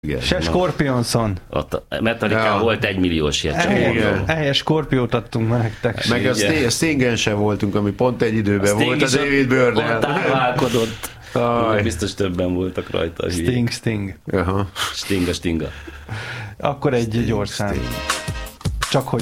Se Scorpionson. Ott Metallicán volt 1 milliós ilyet. Ehelyes Scorpiót adtunk meg nektek. Meg a Stingen sem voltunk, ami pont egy időben volt a David Byrne-el. Ott állválkodott. Biztos többen voltak rajta. Sting. Aha. Stinga. Akkor egy gyors szám. Csak hogy